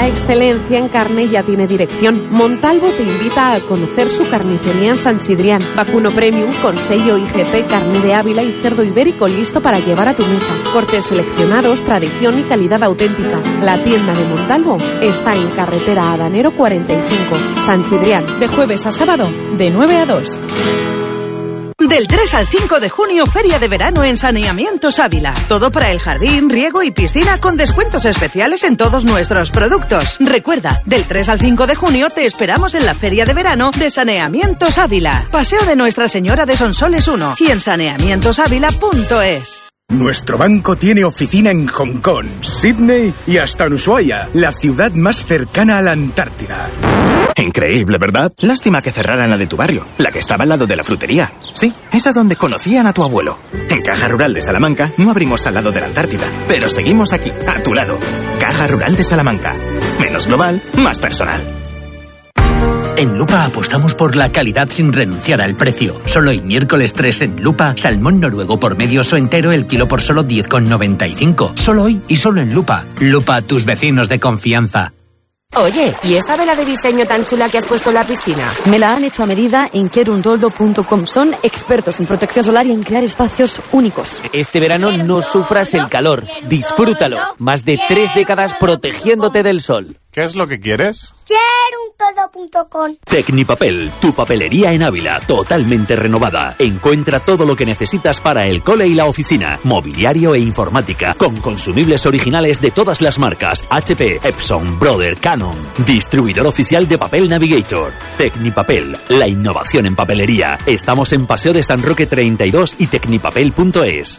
La excelencia en carne ya tiene dirección. Montalvo te invita a conocer su carnicería en San Sidrián. Vacuno Premium con sello IGP, carne de Ávila y cerdo ibérico listo para llevar a tu mesa. Cortes seleccionados, tradición y calidad auténtica. La tienda de Montalvo está en carretera Adanero 45, San Sidrián. De jueves a sábado, de 9 a 2. Del 3 al 5 de junio, Feria de Verano en Saneamientos Ávila. Todo para el jardín, riego y piscina con descuentos especiales en todos nuestros productos. Recuerda, del 3 al 5 de junio te esperamos en la Feria de Verano de Saneamientos Ávila. Paseo de Nuestra Señora de Sonsoles 1 y en saneamientosávila.es. Nuestro banco tiene oficina en Hong Kong, Sydney y hasta en Ushuaia, la ciudad más cercana a la Antártida. Increíble, ¿verdad? Lástima que cerraran la de tu barrio, la que estaba al lado de la frutería. Sí, esa donde conocían a tu abuelo. En Caja Rural de Salamanca no abrimos al lado de la Antártida, pero seguimos aquí, a tu lado. Caja Rural de Salamanca. Menos global, más personal. En Lupa apostamos por la calidad sin renunciar al precio. Solo hoy, miércoles 3 en Lupa, salmón noruego por medio oso entero, el kilo por solo 10,95. Solo hoy y solo en Lupa. Lupa, tus vecinos de confianza. Oye, ¿y esta vela de diseño tan chula que has puesto en la piscina? Me la han hecho a medida en querundoldo.com. Son expertos en protección solar y en crear espacios únicos. Este verano no sufras el calor. Disfrútalo. Más de 3 décadas protegiéndote del sol. ¿Qué es lo que quieres? Queruntodo.com. Tecnipapel, tu papelería en Ávila, totalmente renovada. Encuentra todo lo que necesitas para el cole y la oficina, mobiliario e informática, con consumibles originales de todas las marcas, HP, Epson, Brother, Canon. Distribuidor oficial de Papel Navigator. Tecnipapel, la innovación en papelería. Estamos en Paseo de San Roque 32 y tecnipapel.es.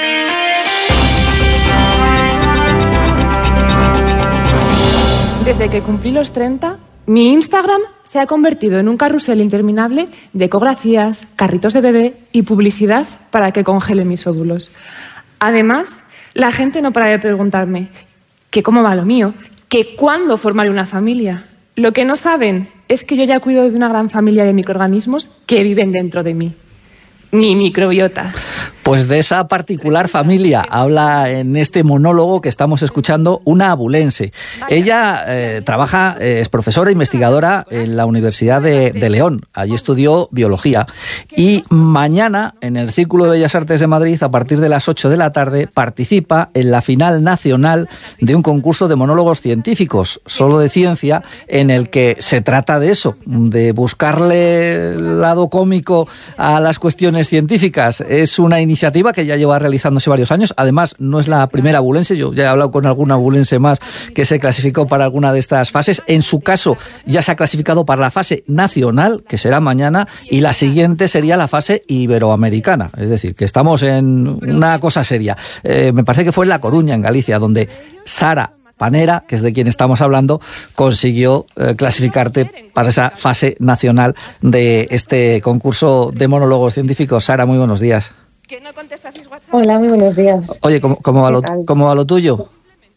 Desde que cumplí los 30, mi Instagram se ha convertido en un carrusel interminable de ecografías, carritos de bebé y publicidad para que congele mis óvulos. Además, la gente no para de preguntarme que cómo va lo mío, que cuándo formaré una familia. Lo que no saben es que yo ya cuido de una gran familia de microorganismos que viven dentro de mí. Mi microbiota. Pues de esa particular familia habla en este monólogo que estamos escuchando una abulense. Ella trabaja, es profesora investigadora en la Universidad de León. Allí estudió biología. Y mañana, en el Círculo de Bellas Artes de Madrid, a partir de las 8 de la tarde, participa en la final nacional de un concurso de monólogos científicos, solo de ciencia, en el que se trata de eso, de buscarle el lado cómico a las cuestiones científicas. Es una iniciativa que ya lleva realizándose varios años. Además, no es la primera abulense. Yo ya he hablado con alguna abulense más que se clasificó para alguna de estas fases. En su caso, ya se ha clasificado para la fase nacional, que será mañana, y la siguiente sería la fase iberoamericana. Es decir, que estamos en una cosa seria. Me parece que fue en La Coruña, en Galicia, donde Sara Panera, que es de quien estamos hablando, consiguió clasificarte para esa fase nacional de este concurso de monólogos científicos. Sara, muy buenos días. Hola, muy buenos días. Oye, ¿cómo va lo tuyo?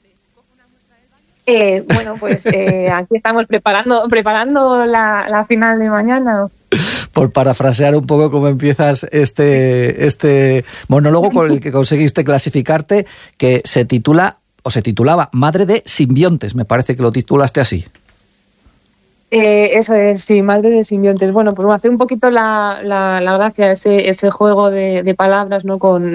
Bueno, pues aquí estamos preparando la final de mañana. Por parafrasear un poco cómo empiezas este monólogo con el que conseguiste clasificarte, que se titulaba Madre de simbiontes, me parece que lo titulaste así. Eso es, sí, Madre de simbiontes. Bueno, pues hacer un poquito la gracia, ese juego de palabras, ¿no? Con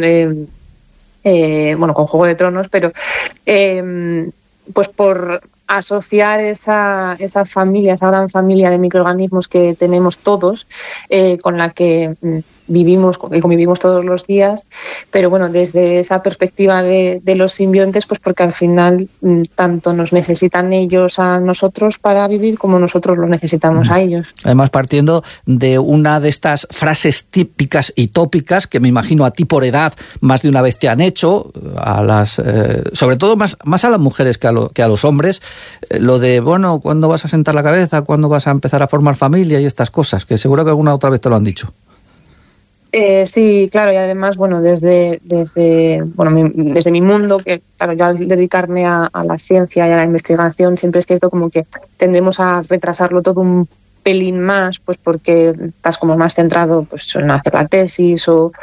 Juego de Tronos, pero pues por asociar esa familia, esa gran familia de microorganismos que tenemos todos, con la que convivimos todos los días, pero bueno, desde esa perspectiva de los simbiontes, pues porque al final tanto nos necesitan ellos a nosotros para vivir como nosotros los necesitamos a ellos. Además, partiendo de una de estas frases típicas y tópicas que me imagino a ti por edad más de una vez te han hecho, sobre todo más a las mujeres que a los hombres, lo de, bueno, ¿cuándo vas a sentar la cabeza? ¿Cuándo vas a empezar a formar familia? Y estas cosas, que seguro que alguna otra vez te lo han dicho. Sí, claro, y además, bueno, desde mi mundo, que claro, yo al dedicarme a la ciencia y a la investigación, siempre es cierto como que tendemos a retrasarlo todo un pelín más, pues porque estás como más centrado pues en hacer la tesis o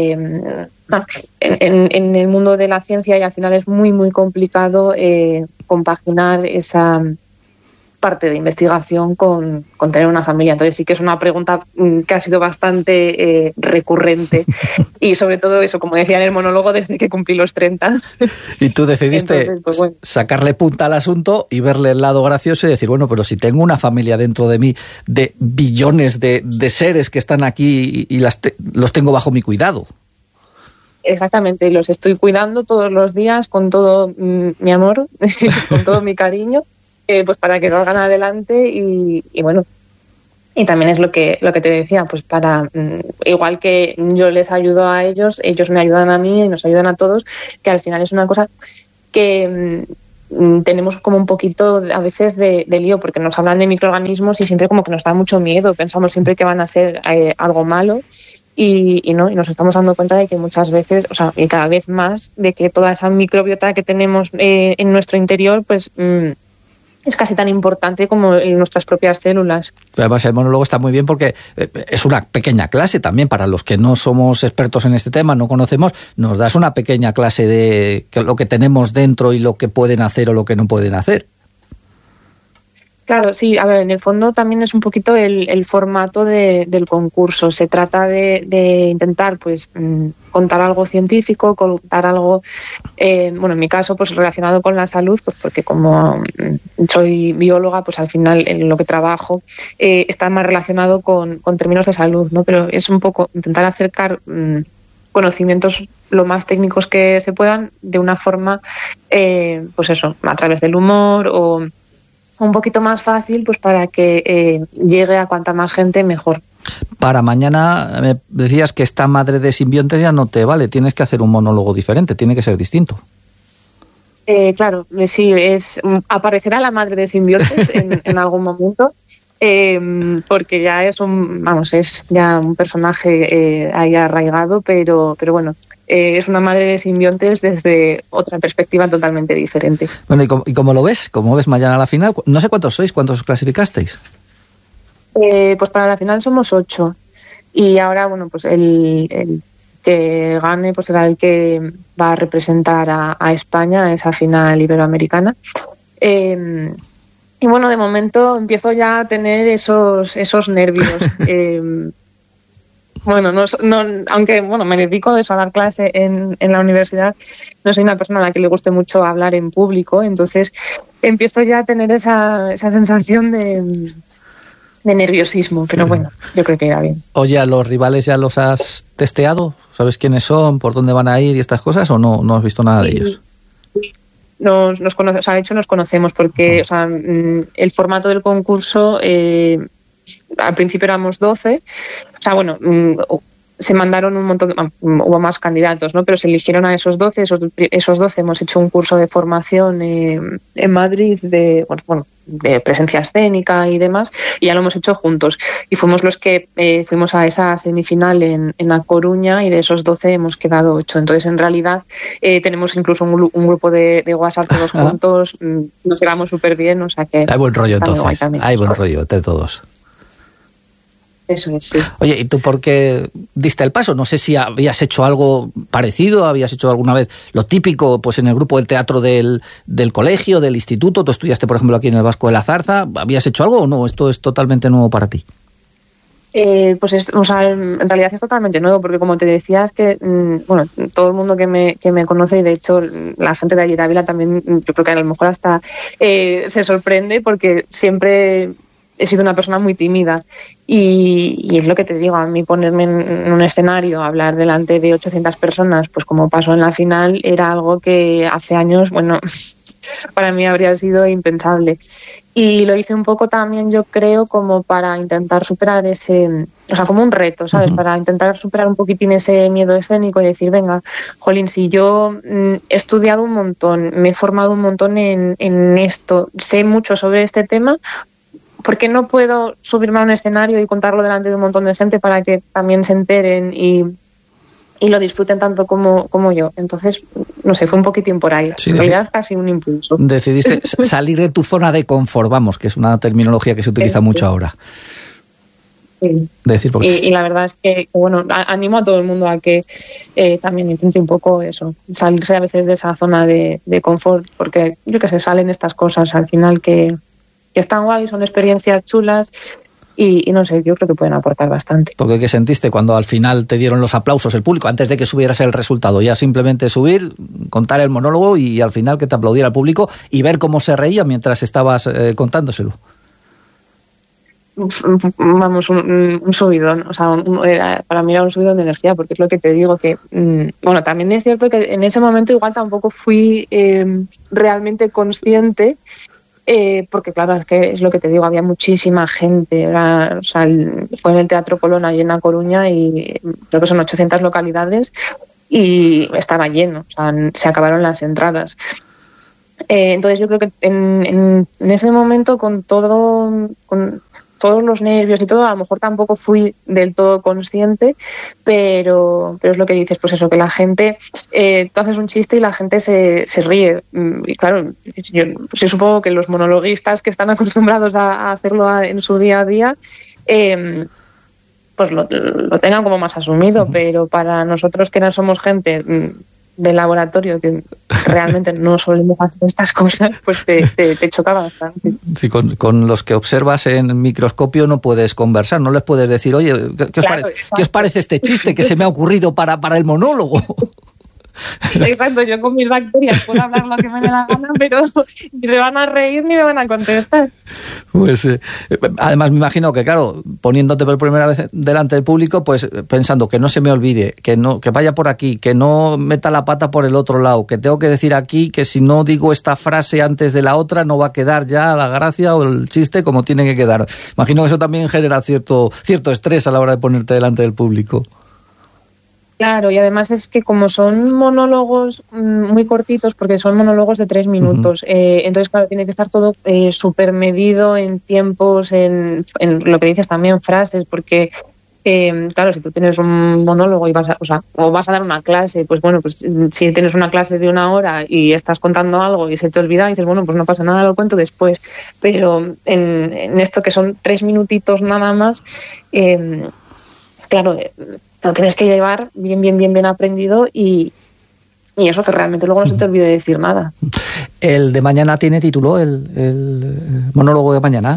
en el mundo de la ciencia, y al final es muy, muy complicado compaginar esa parte de investigación con tener una familia. Entonces sí que es una pregunta que ha sido bastante recurrente y sobre todo eso, como decía en el monólogo, desde que cumplí los 30. Y tú decidiste Entonces, pues bueno, sacarle punta al asunto y verle el lado gracioso y decir, bueno, pero si tengo una familia dentro de mí de billones de seres que están aquí y los tengo bajo mi cuidado. Exactamente, los estoy cuidando todos los días con todo mi amor, con todo mi cariño, pues para que salgan adelante y bueno, y también es lo que te decía, pues para, igual que yo les ayudo a ellos me ayudan a mí y nos ayudan a todos, que al final es una cosa que tenemos como un poquito a veces de lío, porque nos hablan de microorganismos y siempre como que nos da mucho miedo, pensamos siempre que van a ser algo malo. Y nos estamos dando cuenta de que muchas veces, o sea, y cada vez más, de que toda esa microbiota que tenemos en nuestro interior, pues es casi tan importante como en nuestras propias células. Además, el monólogo está muy bien porque es una pequeña clase también para los que no somos expertos en este tema, no conocemos, nos das una pequeña clase de lo que tenemos dentro y lo que pueden hacer o lo que no pueden hacer. Claro, sí, a ver, en el fondo también es un poquito el formato del concurso. Se trata de intentar, pues, contar algo científico, contar algo, bueno, en mi caso, pues, relacionado con la salud, pues, porque como soy bióloga, pues, al final, en lo que trabajo, está más relacionado con términos de salud, ¿no? Pero es un poco intentar acercar conocimientos lo más técnicos que se puedan de una forma, pues eso, a través del humor o un poquito más fácil, pues para que llegue a cuanta más gente mejor. Para mañana me decías que esta madre de simbiontes ya no te vale, tienes que hacer un monólogo diferente, tiene que ser distinto. Claro, sí, aparecerá la madre de simbiontes en algún momento, porque ya es ya un personaje ahí arraigado, pero bueno, es una madre de simbiontes desde otra perspectiva totalmente diferente. Bueno, ¿y cómo lo ves? ¿Cómo ves mañana la final? No sé cuántos sois, ¿cuántos clasificasteis? Pues para la final somos 8. Y ahora, bueno, pues el que gane pues será el que va a representar a España a esa final iberoamericana. Y bueno, de momento empiezo ya a tener esos nervios. Bueno, aunque bueno, me dedico a dar clase en la universidad, no soy una persona a la que le guste mucho hablar en público, entonces empiezo ya a tener esa sensación de nerviosismo, pero bueno, yo creo que irá bien. Oye, ¿a los rivales ya los has testeado? ¿Sabes quiénes son, por dónde van a ir y estas cosas, o no has visto nada de ellos? Nos conocemos, o sea, de hecho nos conocemos porque o sea, el formato del concurso, al principio éramos 12, o sea, bueno, se mandaron un montón, hubo más candidatos, ¿no? Pero se eligieron a esos 12, esos 12 hemos hecho un curso de formación en Madrid de presencia escénica y demás, y ya lo hemos hecho juntos. Y fuimos los que fuimos a esa semifinal en A Coruña, y de esos 12 hemos quedado 8. Entonces, en realidad, tenemos incluso un grupo de WhatsApp todos juntos, nos llevamos súper bien, o sea que... Hay buen rollo entonces, hay buen rollo entre todos. Eso es, sí. Oye, ¿y tú por qué diste el paso? No sé si habías hecho algo parecido, habías hecho alguna vez lo típico, pues en el grupo del teatro del colegio, del instituto. Tú estudiaste, por ejemplo, aquí en el Vasco de la Zarza. ¿Habías hecho algo o no? ¿Esto es totalmente nuevo para ti? Pues o sea, en realidad es totalmente nuevo, porque como te decía, es que bueno, todo el mundo que me conoce, y de hecho la gente de allí de Ávila también, yo creo que a lo mejor hasta se sorprende, porque siempre he sido una persona muy tímida y es lo que te digo, a mí ponerme en un escenario, hablar delante de 800 personas, pues como pasó en la final, era algo que hace años, bueno, para mí habría sido impensable. Y lo hice un poco también, yo creo, como para intentar superar ese, o sea, como un reto, ¿sabes? Uh-huh. Para intentar superar un poquitín ese miedo escénico y decir, venga, jolín, si yo he estudiado un montón, me he formado un montón en esto, sé mucho sobre este tema, ¿por qué no puedo subirme a un escenario y contarlo delante de un montón de gente para que también se enteren y lo disfruten tanto como yo? Entonces, no sé, fue un poquitín por ahí. Sí, en realidad casi un impulso. Decidiste salir de tu zona de confort, vamos, que es una terminología que se utiliza mucho ahora. Sí. Decir y la verdad es que, bueno, animo a todo el mundo a que también intente un poco eso, salirse a veces de esa zona de confort, porque yo que sé, salen estas cosas al final que están guay, son experiencias chulas y no sé, yo creo que pueden aportar bastante. Porque ¿qué sentiste cuando al final te dieron los aplausos el público, antes de que subieras el resultado? Ya simplemente subir, contar el monólogo y al final que te aplaudiera el público y ver cómo se reía mientras estabas contándoselo. Vamos, un subidón, o sea, para mí era un subidón de energía, porque es lo que te digo, que bueno, también es cierto que en ese momento igual tampoco fui realmente consciente, porque claro, es que es lo que te digo, había muchísima gente, o sea, fue en el Teatro Colón allí en A Coruña y creo que son 800 localidades y estaba lleno, o sea, se acabaron las entradas. Entonces yo creo que en ese momento con todos los nervios y todo, a lo mejor tampoco fui del todo consciente, pero es lo que dices, pues eso, que la gente, tú haces un chiste y la gente se ríe. Y claro, yo supongo que los monologuistas que están acostumbrados a hacerlo en su día a día, pues lo tengan como más asumido, pero para nosotros que no somos gente del laboratorio, que realmente no solemos hacer estas cosas, pues te choca bastante. Sí, con los que observas en microscopio no puedes conversar, no les puedes decir, oye, ¿qué os parece este chiste que se me ha ocurrido para el monólogo? Exacto, yo con mis bacterias puedo hablar lo que me dé la gana, pero ni se van a reír ni me van a contestar. Pues además me imagino que, claro, poniéndote por primera vez delante del público, pues pensando que no se me olvide, que vaya por aquí, que no meta la pata por el otro lado, que tengo que decir aquí que si no digo esta frase antes de la otra no va a quedar ya la gracia o el chiste como tiene que quedar. Imagino que eso también genera cierto estrés a la hora de ponerte delante del público. Claro, y además es que como son monólogos muy cortitos, porque son monólogos de 3 minutos, entonces claro, tiene que estar todo súper medido en tiempos, en lo que dices también, frases, porque claro, si tú tienes un monólogo y vas a dar una clase, pues bueno, pues si tienes una clase de 1 hora y estás contando algo y se te olvida, y dices, bueno, pues no pasa nada, lo cuento después, pero en esto que son 3 minutitos nada más, claro, lo tienes que llevar bien aprendido y eso, que realmente luego no se te olvide decir nada. ¿El de mañana tiene título, el monólogo de mañana?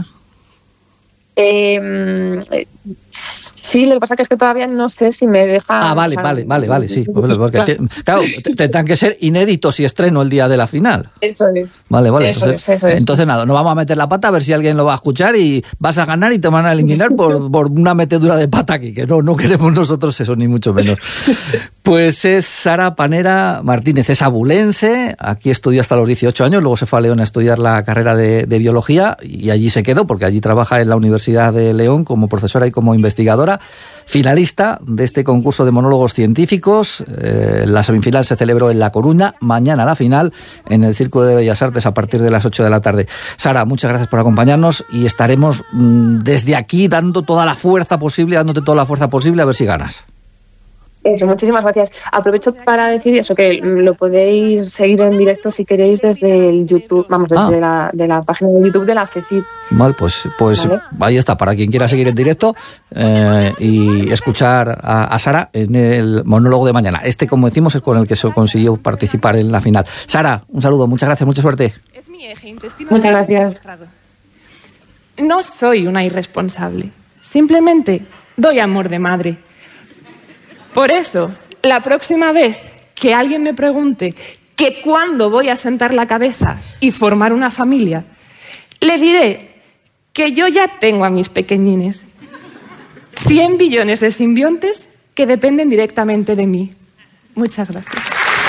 Sí, lo que pasa es que todavía no sé si me deja... Vale, sí. Porque claro, tendrán que ser inéditos y estreno el día de la final. Eso es. Vale. Eso es. Entonces nada, no vamos a meter la pata a ver si alguien lo va a escuchar y vas a ganar y te van a eliminar por una metedura de pata aquí, que no queremos nosotros eso, ni mucho menos. Pues es Sara Panera Martínez, es abulense, aquí estudió hasta los 18 años, luego se fue a León a estudiar la carrera de biología y allí se quedó, porque allí trabaja en la Universidad de León como profesora y como investigadora. Finalista de este concurso de monólogos científicos. La semifinal se celebró en La Coruña, mañana la final en el Círculo de Bellas Artes a partir de las 8 de la tarde. Sara, muchas gracias por acompañarnos y estaremos desde aquí dándote toda la fuerza posible a ver si ganas. Eso, muchísimas gracias. Aprovecho para decir eso, que lo podéis seguir en directo si queréis desde el YouTube, desde la página de YouTube de la FECIT. Vale, pues ¿vale? Ahí está, para quien quiera seguir en directo y escuchar a Sara en el monólogo de mañana. Como decimos, es con el que se consiguió participar en la final. Sara, un saludo, muchas gracias, mucha suerte. Es mi eje intestinal. Muchas gracias. No soy una irresponsable, simplemente doy amor de madre. Por eso, la próxima vez que alguien me pregunte que cuándo voy a sentar la cabeza y formar una familia, le diré que yo ya tengo a mis pequeñines. 100 billones de simbiontes que dependen directamente de mí. Muchas gracias.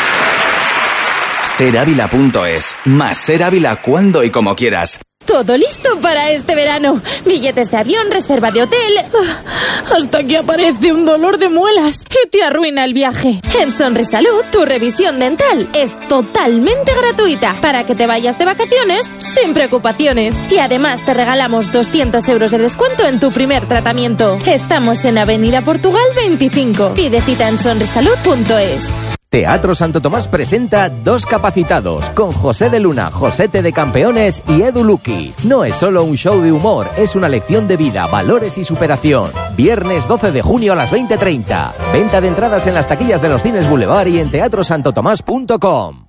Serávila.es. Más Ser Ávila cuando y como quieras. Todo listo para este verano. Billetes de avión, reserva de hotel. Hasta que aparece un dolor de muelas y te arruina el viaje. En Sonrisalud, tu revisión dental es totalmente gratuita para que te vayas de vacaciones sin preocupaciones. Y además te regalamos 200 euros de descuento en tu primer tratamiento. Estamos en Avenida Portugal 25. Pide cita en sonrisalud.es. Teatro Santo Tomás presenta Dos Capacitados, con José de Luna, Josete de Campeones y Edu Luqui. No es solo un show de humor, es una lección de vida, valores y superación. Viernes 12 de junio a las 20:30. Venta de entradas en las taquillas de los cines Boulevard y en teatrosantotomás.com.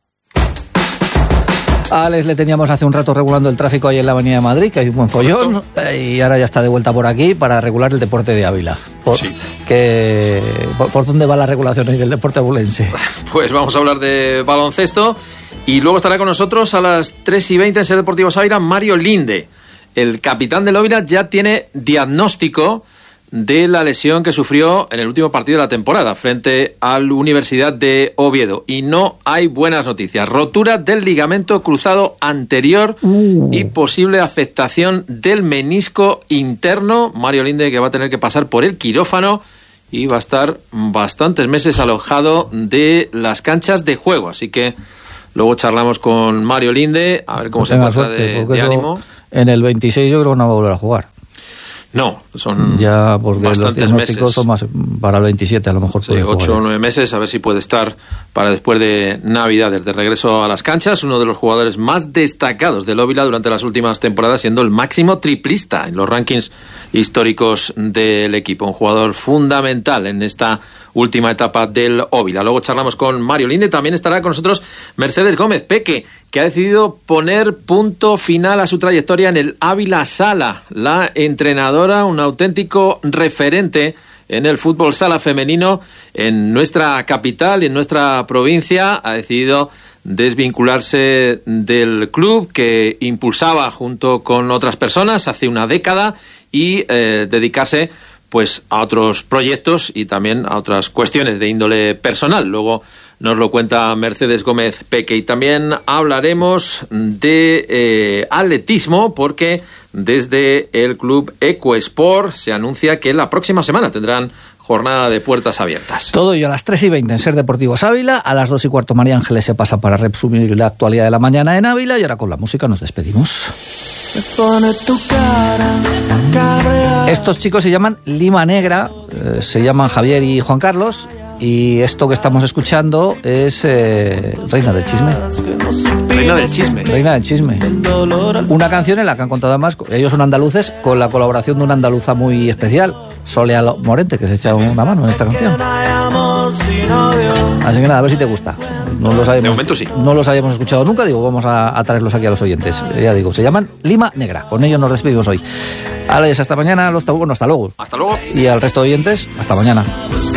A Alex le teníamos hace un rato regulando el tráfico ahí en la Avenida de Madrid, que hay un buen follón, y ahora ya está de vuelta por aquí para regular el deporte de Ávila. ¿Por dónde va la regulación ahí del deporte abulense? Pues vamos a hablar de baloncesto y luego estará con nosotros a las 3:20 en Ser Deportivos Ávila Mario Linde. El capitán del Ávila ya tiene diagnóstico de la lesión que sufrió en el último partido de la temporada frente a la Universidad de Oviedo. Y no hay buenas noticias. Rotura del ligamento cruzado anterior y posible afectación del menisco interno. Mario Linde, que va a tener que pasar por el quirófano y va a estar bastantes meses alojado de las canchas de juego. Así que luego charlamos con Mario Linde a ver cómo se encuentra de ánimo. En el 26 yo creo que no va a volver a jugar. No, son ya porque bastantes los meses. Son más para el 27 a lo mejor. Sí, 8 o 9 meses, a ver si puede estar para después de Navidades, de regreso a las canchas. Uno de los jugadores más destacados del Ávila durante las últimas temporadas, siendo el máximo triplista en los rankings históricos del equipo. Un jugador fundamental en esta última etapa del Ávila. Luego charlamos con Mario Linde. También estará con nosotros Mercedes Gómez Peque, que ha decidido poner punto final a su trayectoria en el Ávila Sala. La entrenadora, un auténtico referente en el fútbol sala femenino en nuestra capital y en nuestra provincia, ha decidido desvincularse del club que impulsaba junto con otras personas hace una década y dedicarse pues a otros proyectos y también a otras cuestiones de índole personal. Luego nos lo cuenta Mercedes Gómez Peque. Y también hablaremos de atletismo, porque desde el club Ecosport se anuncia que la próxima semana tendrán jornada de puertas abiertas. Todo ello a las 3:20 en Ser Deportivos Ávila. A las 2:15 María Ángeles se pasa para resumir la actualidad de la mañana en Ávila. Y ahora con la música nos despedimos. Estos chicos se llaman Lima Negra, se llaman Javier y Juan Carlos, y esto que estamos escuchando es Reina del Chisme. Reina del Chisme. Reina del Chisme. Una canción en la que han contado además, ellos son andaluces, con la colaboración de una andaluza muy especial, Solea Morente, que se echa una mano en esta canción. Así que nada, a ver si te gusta. No los habíamos, de momento sí. No los habíamos escuchado nunca, digo, vamos a traerlos aquí a los oyentes. Ya digo, se llaman Lima Negra. Con ellos nos despedimos hoy. Alex, hasta mañana. Hasta luego. Hasta luego. Y al resto de oyentes, hasta mañana.